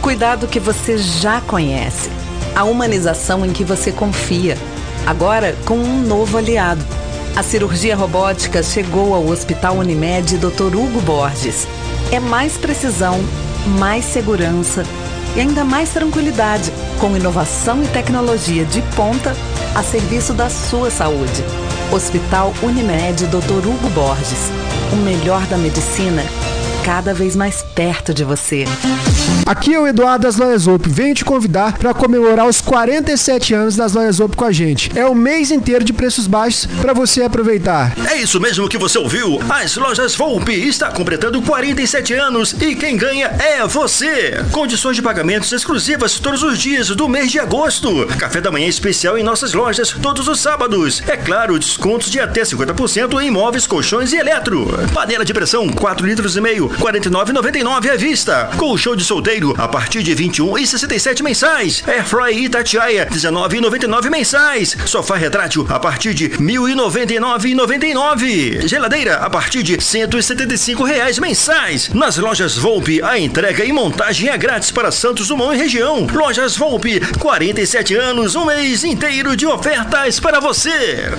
Cuidado que você já conhece. A humanização em que você confia. Agora com um novo aliado. A cirurgia robótica chegou ao Hospital Unimed Dr. Hugo Borges. É mais precisão, mais segurança e ainda mais tranquilidade, com inovação e tecnologia de ponta a serviço da sua saúde. Hospital Unimed Dr. Hugo Borges. O melhor da medicina, cada vez mais perto de você. Aqui é o Eduardo das Lojas Zopp. Venho te convidar para comemorar os 47 anos das Lojas Zopp com a gente. É o mês inteiro de preços baixos para você aproveitar. É isso mesmo que você ouviu. As Lojas Volpe está completando 47 anos e quem ganha é você. Condições de pagamentos exclusivas todos os dias do mês de agosto. Café da manhã especial em nossas lojas todos os sábados. É claro, descontos de até 50% em móveis, colchões e eletro. Panela de pressão 4,5 litros, R$ 49,99 à vista. Colchão de solteiro a partir de R$ 21,67 mensais. Airfry Itatiaia, R$ 19,99 mensais. Sofá retrátil a partir de R$ 1.099,99. Geladeira a partir de R$ 175 mensais. Nas Lojas Volpe, a entrega e montagem é grátis para Santos Dumont e região. Lojas Volpe, 47 anos, um mês inteiro de ofertas para você.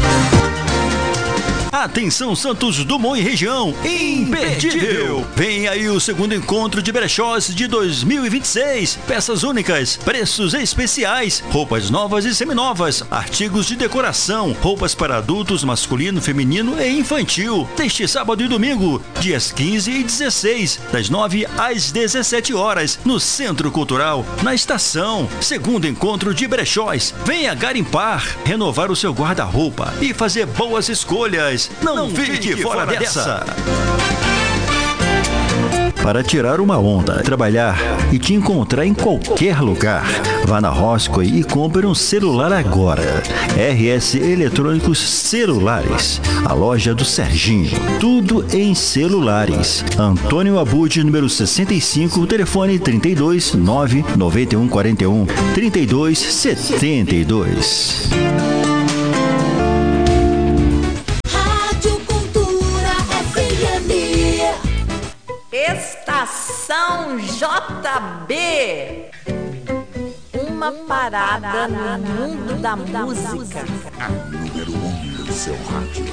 Atenção Santos Dumont e região, imperdível! Vem aí o segundo encontro de brechós de 2026. Peças únicas, preços especiais, roupas novas e seminovas, artigos de decoração, roupas para adultos, masculino, feminino e infantil. Neste sábado e domingo, dias 15 e 16, das 9 às 17 horas, no Centro Cultural, na Estação. Segundo encontro de brechós. Venha garimpar, renovar o seu guarda-roupa e fazer boas escolhas. Não fique fora dessa! Para tirar uma onda, trabalhar e te encontrar em qualquer lugar, vá na Roscoe e compre um celular agora. RS Eletrônicos Celulares, a loja do Serginho. Tudo em celulares. Antônio Abud, número 65, telefone 32 991 41 32 72. Estação JB. Uma parada no mundo da música. A número 1 do seu rádio.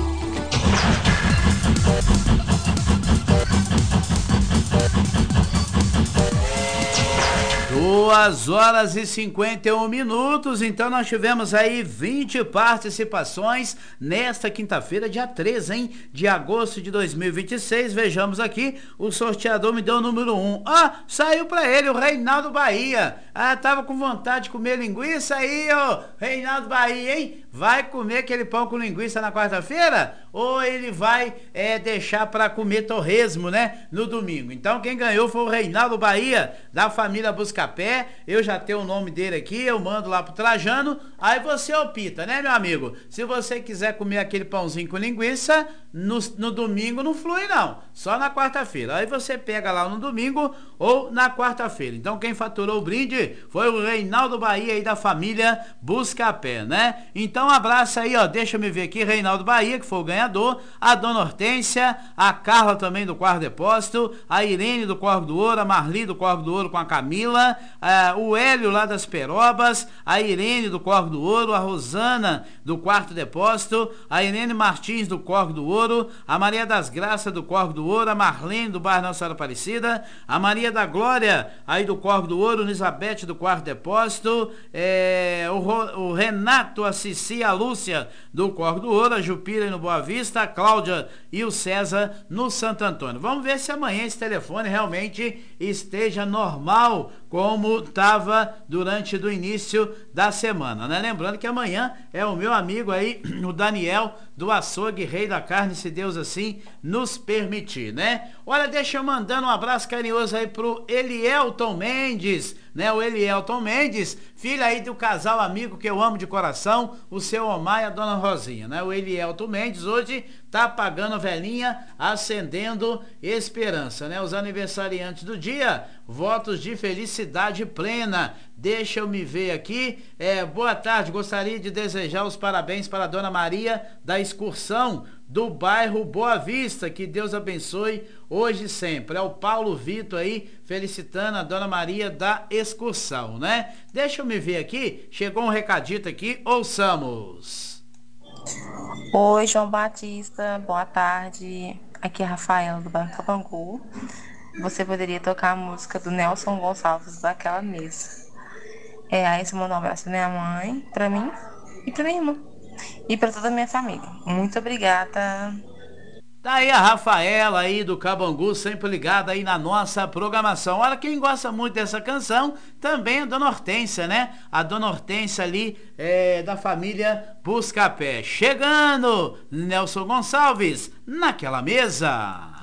2h51. Então nós tivemos aí 20 participações nesta quinta-feira, dia 13, hein? De agosto de 2026. Vejamos aqui, o sorteador me deu o número 1. Saiu pra ele, o Reinaldo Bahia. Tava com vontade de comer linguiça aí, ô Reinaldo Bahia, hein? Vai comer aquele pão com linguiça na quarta-feira? Ou ele vai deixar para comer torresmo, né? No domingo. Então quem ganhou foi o Reinaldo Bahia, da família Buscapé. Eu já tenho o nome dele aqui, eu mando lá pro Trajano. Aí você opta, né, meu amigo? Se você quiser comer aquele pãozinho com linguiça, no domingo não flui não, só na quarta-feira. Aí você pega lá no domingo ou na quarta-feira. Então quem faturou o brinde foi o Reinaldo Bahia aí da família Buscapé, né? Então um abraço aí, ó, deixa eu ver aqui, Reinaldo Bahia, que foi o ganhador, a Dona Hortência, a Carla também do Quarto Depósito, a Irene do Corvo do Ouro, a Marli do Corvo do Ouro com a Camila, o Hélio lá das Perobas, a Irene do Corvo do Ouro, a Rosana do Quarto Depósito, a Irene Martins do Corvo do Ouro, a Maria das Graças do Corvo do Ouro, a Marlene do bairro Nossa Senhora Aparecida, a Maria da Glória aí do Corvo do Ouro, Elizabeth do Quarto Depósito, o Renato, a Cici, a Lúcia do Corvo do Ouro, a Jupira no Boa Vista, a Cláudia e o César no Santo Antônio. Vamos ver se amanhã esse telefone realmente esteja normal como estava durante o início da semana, né? Lembrando que amanhã é o meu amigo aí, o Daniel do Açougue Rei da Carne, se Deus assim nos permitir, né? Olha, deixa eu mandando um abraço carinhoso aí pro Elielton Mendes, né? O Elielton Mendes, filho aí do casal amigo que eu amo de coração, o seu Omar e a dona Rosinha, né? O Elielton Mendes hoje tá apagando a velhinha, acendendo esperança, né? Os aniversariantes do dia, votos de felicidade plena. Deixa eu me ver aqui. Boa tarde, gostaria de desejar os parabéns para a dona Maria da excursão do bairro Boa Vista. Que Deus abençoe hoje e sempre. É o Paulo Vitor aí felicitando a Dona Maria da excursão, né? Deixa eu me ver aqui, chegou um recadito aqui, ouçamos. Oi, João Batista, boa tarde. Aqui é a Rafaela do bairro Capangu. Você poderia tocar a música do Nelson Gonçalves, Daquela Mesa. Aí você mandou um abraço pra minha mãe, pra mim e pra minha irmã. E pra toda a minha família. Muito obrigada. Tá aí a Rafaela aí do Cabangu, sempre ligada aí na nossa programação. Olha, quem gosta muito dessa canção também é a Dona Hortência, né? A Dona Hortência ali da família Buscapé. Chegando, Nelson Gonçalves, Naquela Mesa.